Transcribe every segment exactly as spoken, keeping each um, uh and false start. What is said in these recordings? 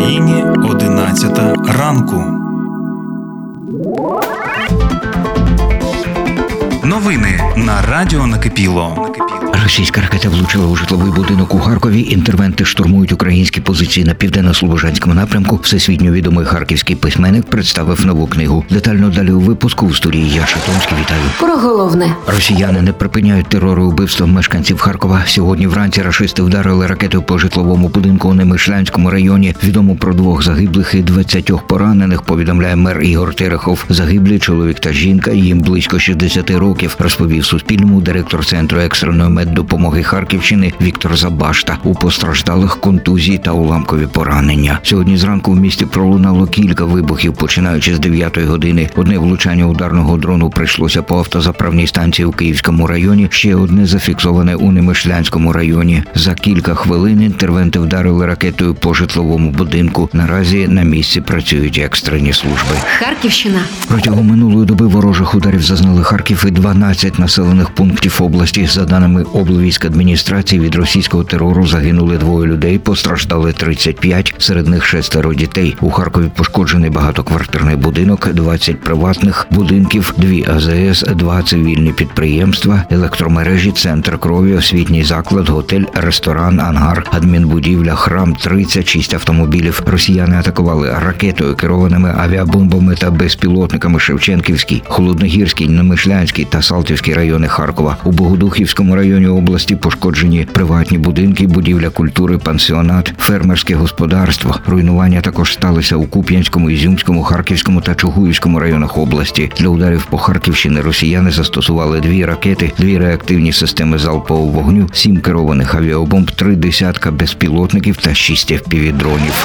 Україні одинадцята ранку. Новини на радіо Накипіло. Російська ракета влучила у житловий будинок у Харкові. Інтервенти штурмують українські позиції на південно-слобожанському напрямку. Всесвітньо відомий харківський письменник представив нову книгу. Детально далі у випуску. У студії я, Шатомський, вітаю. Про головне. Росіяни не припиняють терору і убивства мешканців Харкова. Сьогодні вранці рашисти вдарили ракетою по житловому будинку у Немишлянському районі. Відомо про двох загиблих і двадцятьох поранених, повідомляє мер Ігор Терехов. Загиблі чоловік та жінка, їм близько шістдесят років, розповів Суспільному директор Центру екстреної меддопомоги Харківщини Віктор Забашта. У постраждалих контузії та уламкові поранення. Сьогодні зранку в місті пролунало кілька вибухів, починаючи з дев'ятої години. Одне влучання ударного дрону прийшлося по автозаправній станції у Київському районі, ще одне зафіксоване у Немишлянському районі. За кілька хвилин інтервенти вдарили ракетою по житловому будинку. Наразі на місці працюють екстрені служби. Харківщина. Протягом минулої доби ворожих ударів зазнали Харків і дванадцять населених пунктів області. За даними облвійськадміністрації, від російського терору загинули двоє людей, постраждали тридцять п'ять, серед них шестеро дітей. У Харкові пошкоджений багатоквартирний будинок, двадцять приватних будинків, дві А З С, два цивільні підприємства, електромережі, центр крові, освітній заклад, готель, ресторан, ангар, адмінбудівля, храм, тридцять шість автомобілів. Росіяни атакували ракетою, керованими авіабомбами та безпілотниками Шевченківський, Холодногірський, Немишлянський та Салтівський райони Харкова. У Богодухівському районі області пошкоджені приватні будинки, будівля культури, пансіонат, фермерське господарство. Руйнування також сталося у Куп'янському, Ізюмському, Харківському та Чугуївському районах області. Для ударів по Харківщині росіяни застосували дві ракети, дві реактивні системи залпового вогню, сім керованих авіабомб, три десятка безпілотників та шість еф пі ві-дронів.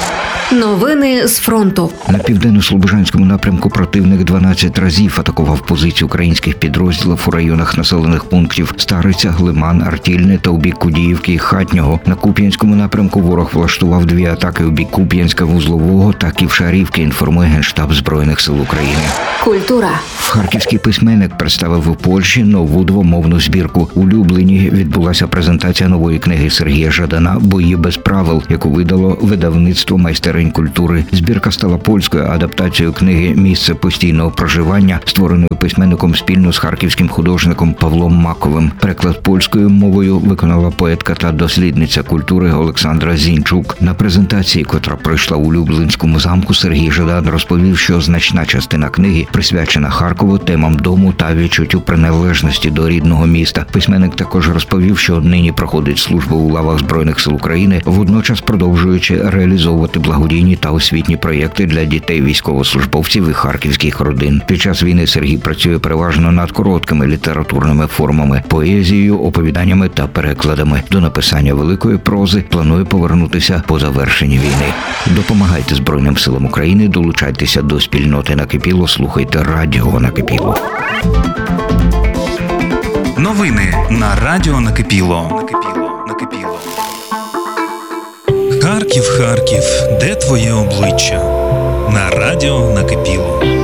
Новини з фронту. На південно-слобожанському напрямку противник дванадцять разів атакував позиції українських підрозділів у районах населених пунктів Стариця, Глиман, Артільне та у бік Кудіївки і Хатнього. На Куп'янському напрямку ворог влаштував дві атаки у бік Куп'янська, Вузлового та Ківшарівки, інформує Генштаб Збройних сил України. Культура. Харківський письменник представив у Польщі нову двомовну збірку. У Любліні відбулася презентація нової книги Сергія Жадана «Бої без правил», яку видало видавництво «Майстерень культури». Збірка стала польською адаптацією книги «Місце постійного проживання», створеної письменником спільно з харківським художником Павлом Маковим. Переклад польською мовою виконала поетка та дослідниця культури Олександра Зінчук. На презентації, котра пройшла у Люблинському замку, Сергій Жадан розповів, що значна частина книги присвячена Харкову, темам дому та відчуттю приналежності до рідного міста. Письменник також розповів, що нині проходить службу у лавах Збройних сил України, водночас продовжуючи реалізовувати благодійні та освітні проєкти для дітей військовослужбовців і харківських родин. Під час війни Сергій працює переважно над короткими літературними формами, поезією, оповіданнями та перекладами. До написання великої прози планує повернутися по завершенні війни. Допомагайте Збройним силам України, долучайтеся до спільноти Накипіло, слухайте радіо Накипіло. Новини на радіо Накипіло. Накипіло. Накипіло. Харків, Харків, де твоє обличчя? На радіо Накипіло.